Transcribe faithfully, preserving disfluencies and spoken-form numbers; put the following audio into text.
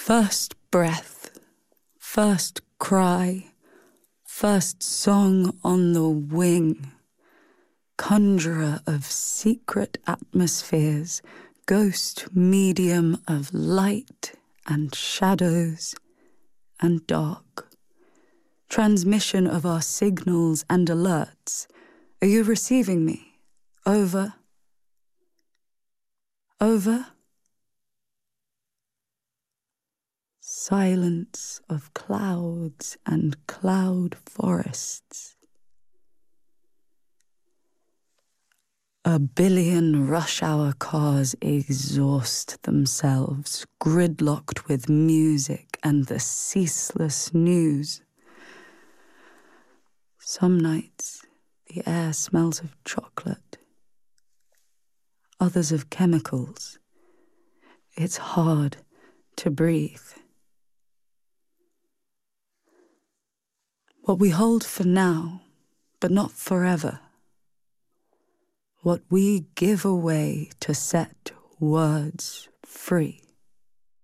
First breath, first cry, first song on the wing, conjurer of secret atmospheres, ghost medium of light and shadows and dark, transmission of our signals and alerts. Are you receiving me? Over? Over? Silence of clouds and cloud forests. A billion rush-hour cars exhaust themselves, gridlocked with music and the ceaseless news. Some nights, the air smells of chocolate, others of chemicals. It's hard to breathe. What we hold for now, but not forever. What we give away to set words free.